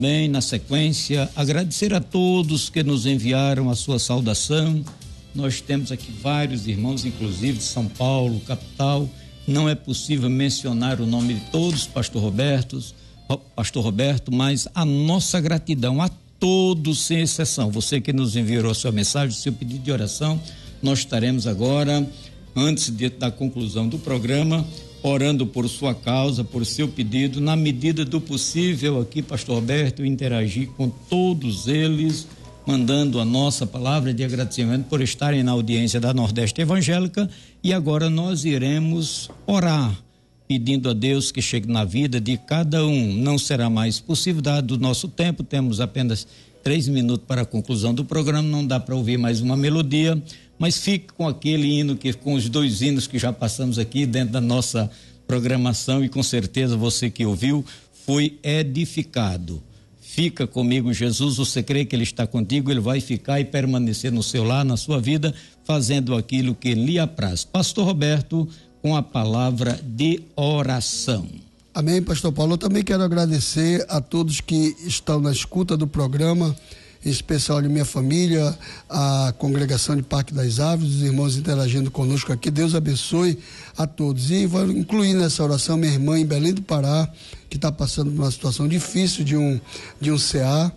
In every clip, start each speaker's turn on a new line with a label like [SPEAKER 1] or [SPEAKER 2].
[SPEAKER 1] Bem, na sequência, agradecer a todos que nos enviaram a sua saudação. Nós temos aqui vários irmãos, inclusive de São Paulo, capital. Não é possível mencionar o nome de todos, Pastor Roberto, mas a nossa gratidão a todos, sem exceção. Você que nos enviou a sua mensagem, seu pedido de oração, nós estaremos agora, antes da conclusão do programa, orando por sua causa, por seu pedido, na medida do possível aqui, Pastor Roberto, interagir com todos eles, mandando a nossa palavra de agradecimento por estarem na audiência da Nordeste Evangélica. E agora nós iremos orar, pedindo a Deus que chegue na vida de cada um. Não será mais possível, dado o nosso tempo, temos apenas 3 minutos para a conclusão do programa, não dá para ouvir mais uma melodia, mas fique com aquele hino, com os 2 hinos que já passamos aqui dentro da nossa programação, e com certeza você que ouviu foi edificado. Fica comigo, Jesus, você crê que Ele está contigo, Ele vai ficar e permanecer no seu lar, na sua vida, fazendo aquilo que lhe apraz. Pastor Roberto, com a palavra de oração.
[SPEAKER 2] Amém, Pastor Paulo. Eu também quero agradecer a todos que estão na escuta do programa, em especial de minha família, a congregação de Parque das Árvores, os irmãos interagindo conosco aqui. Deus abençoe a todos. E vou incluir nessa oração minha irmã em Belém do Pará, que está passando por uma situação difícil de um CA,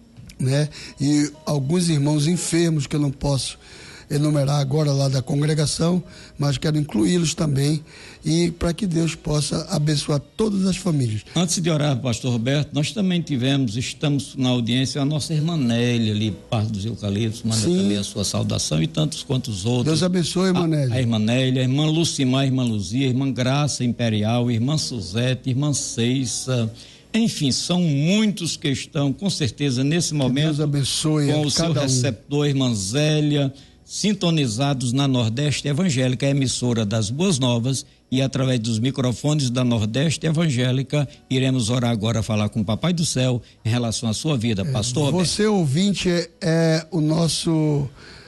[SPEAKER 2] né? E alguns irmãos enfermos que eu não posso enumerar agora lá da congregação, mas quero incluí-los também, e para que Deus possa abençoar todas as famílias.
[SPEAKER 1] Antes de orar, Pastor Roberto, nós também estamos na audiência, a nossa irmã Nélia ali, Parque dos Eucaliptos, manda também a sua saudação, e tantos quantos outros.
[SPEAKER 2] Deus abençoe, irmã Nélia.
[SPEAKER 1] A irmã Nélia, a irmã Lucimar, a irmã Luzia, a irmã Graça Imperial, a irmã Suzete, a irmã Ceissa. Enfim, são muitos que estão, com certeza, nesse momento,
[SPEAKER 2] Deus abençoe
[SPEAKER 1] com o seu receptor, a irmã Zélia, sintonizados na Nordeste Evangélica, a emissora das Boas Novas, e através dos microfones da Nordeste Evangélica, iremos orar agora, falar com o Papai do Céu em relação à sua vida, Pastor Roberto.
[SPEAKER 2] Você, ouvinte, é o nosso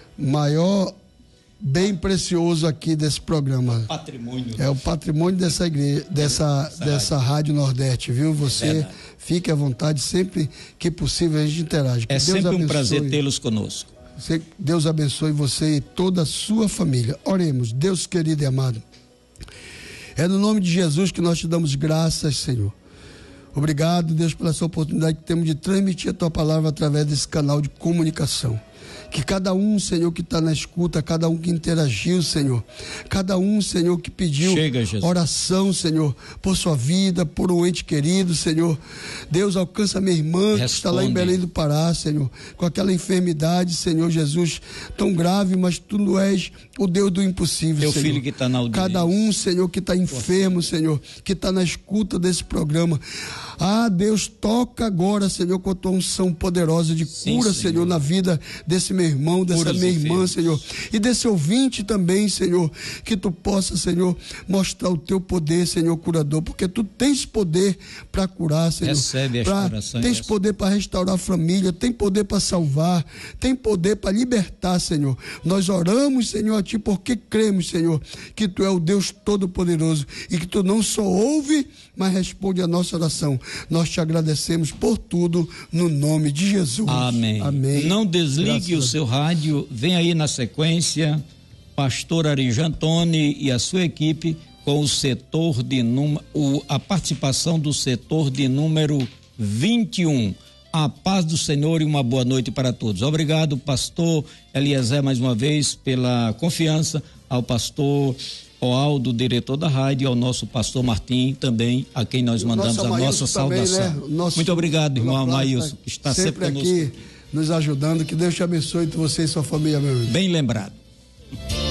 [SPEAKER 2] maior bem precioso aqui desse programa.
[SPEAKER 1] Patrimônio.
[SPEAKER 2] É o patrimônio dessa igreja, dessa Rádio Nordeste, viu? Você fique à vontade, sempre que possível a gente interage.
[SPEAKER 1] É sempre um prazer tê-los conosco.
[SPEAKER 2] Deus abençoe você e toda a sua família. Oremos. Deus querido e amado, é no nome de Jesus que nós te damos graças, Senhor. Obrigado, Deus, pela essa oportunidade que temos de transmitir a tua palavra através desse canal de comunicação. Que cada um, Senhor, que está na escuta, cada um que interagiu, Senhor, cada um, Senhor, que pediu oração, Senhor, por sua vida, por um ente querido, Senhor. Deus, alcança minha irmã que está lá em Belém do Pará, Senhor, com aquela enfermidade, Senhor Jesus, tão grave, mas tu não és o Deus do impossível,
[SPEAKER 1] Teu
[SPEAKER 2] Senhor.
[SPEAKER 1] Filho que está na audiência.
[SPEAKER 2] Cada um, Senhor, que está enfermo, Senhor, que está na escuta desse programa. Ah, Deus, toca agora, Senhor, com a tua unção poderosa de cura, Senhor, na vida desse meu irmão, dessa minha irmã, Senhor, e desse ouvinte também, Senhor, que tu possa, Senhor, mostrar o teu poder, Senhor, curador, porque tu tens poder para curar, Senhor.
[SPEAKER 1] Recebe esta oração.
[SPEAKER 2] Tens poder para restaurar a família, tem poder para salvar, tem poder para libertar, Senhor. Nós oramos, Senhor, a ti porque cremos, Senhor, que tu é o Deus Todo-Poderoso e que tu não só ouve, mas responde a nossa oração. Nós te agradecemos por tudo, no nome de Jesus.
[SPEAKER 1] Amém.
[SPEAKER 2] Amém.
[SPEAKER 1] Não desligue o seu rádio, vem aí na sequência, Pastor Arijantoni e a sua equipe com o setor de a participação do setor de número 21. A paz do Senhor e uma boa noite para todos. Obrigado, pastor Eliezer, mais uma vez, pela confiança, ao pastor Oaldo, diretor da rádio, e ao nosso pastor Martim também, a quem nós mandamos a nossa saudação. Também, né? Muito obrigado, irmão Amailson, que está sempre conosco
[SPEAKER 2] aqui nos ajudando. Que Deus te abençoe, você e sua família, meu irmão.
[SPEAKER 1] Bem lembrado.